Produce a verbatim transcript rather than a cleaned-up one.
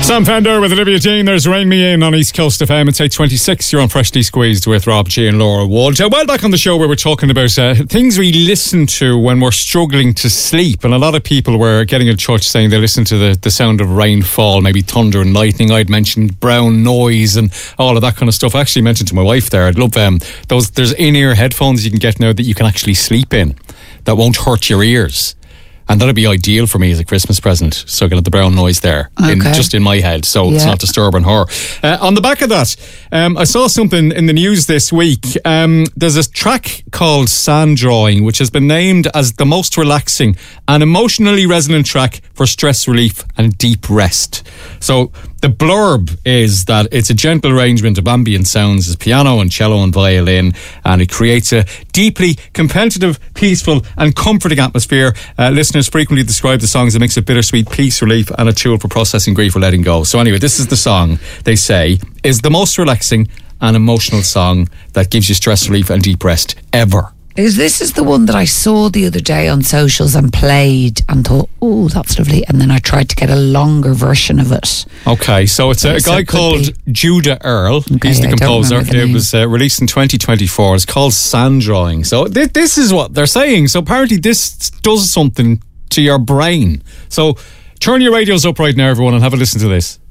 Sam Fender with Olivia Dean. There's Rain Me In on East Coast F M. It's eight twenty-six. You're on Freshly Squeezed with Rob G and Laura Wood. A while back on the show, we were talking about uh, things we listen to when we're struggling to sleep. And a lot of people were getting in touch saying they listen to the, the sound of rainfall, maybe thunder and lightning. I'd mentioned brown noise and all of that kind of stuff. I actually mentioned to my wife there, I'd love um, those. There's in-ear headphones you can get now that you can actually sleep in that won't hurt your ears. And that'd be ideal for me as a Christmas present. So I can have the brown noise there, okay. in, just in my head, so yeah. it's not disturbing her. Uh, on the back of that, um, I saw something in the news this week. Um, there's a track called Sand Drawing, which has been named as the most relaxing and emotionally resonant track for stress relief and deep rest. So the blurb is that it's a gentle arrangement of ambient sounds as piano and cello and violin, and it creates a deeply contemplative, peaceful and comforting atmosphere. Uh, listeners frequently describe the song as a mix of bittersweet peace relief and a tool for processing grief or letting go. So anyway, this is the song, they say, is the most relaxing and emotional song that gives you stress relief and deep rest ever. Is this is the one that I saw the other day on socials and played and thought, oh, that's lovely. And then I tried to get a longer version of it. Okay, so it's a, a guy called be. Judah Earl. Okay, He's the I composer. The it name. was uh, released in twenty twenty-four. It's called Sand Drawing. So th- this is what they're saying. So apparently this does something to your brain. So turn your radios up right now, everyone, and have a listen to this.